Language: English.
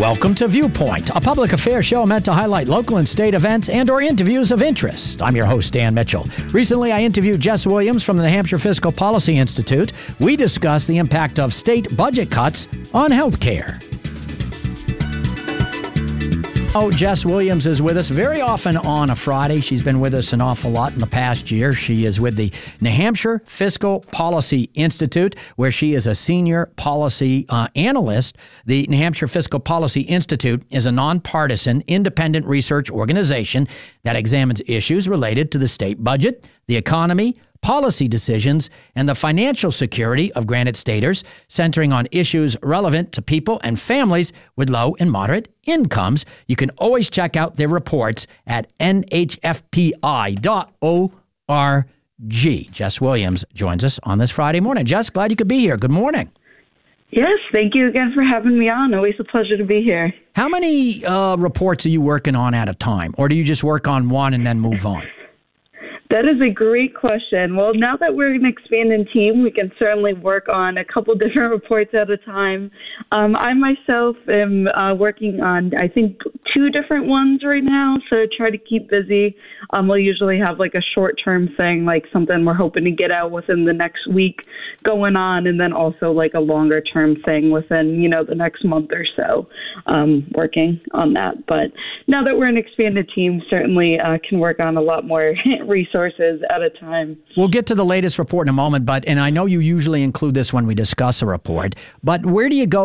Welcome to Viewpoint, a public affairs show meant to highlight local and state events and/or interviews of interest. I'm your host, Dan Mitchell. Recently, I interviewed Jess Williams from the New Hampshire Fiscal Policy Institute. We discussed the impact of state budget cuts on health care. Oh, Jess Williams is with us very often on a Friday. She's been with us an awful lot in the past year. She is with the New Hampshire Fiscal Policy Institute, where she is a senior policy analyst. The New Hampshire Fiscal Policy Institute is a nonpartisan, independent research organization that examines issues related to the state budget, the economy, policy decisions, and the financial security of Granite Staters, centering on issues relevant to people and families with low and moderate incomes. You can always check out their reports at nhfpi.org. Jess Williams joins us on this Friday morning. Jess, glad you could be here. Good morning. Yes, thank you again for having me on. Always a pleasure to be here. How many reports are you working on at a time, or do you just work on one and then move on? That is a great question. Well, now that we're an expanded team, we can certainly work on a couple different reports at a time. I myself am working on, I think, 2 different ones right now, so try to keep busy. We'll usually have like a short-term thing, like something we're hoping to get out within the next week going on, and then also like a longer-term thing within, the next month or so, working on that. But now that we're an expanded team, certainly can work on a lot more resources at a time. We'll get to the latest report in a moment, and I know you usually include this when we discuss a report, but where do you go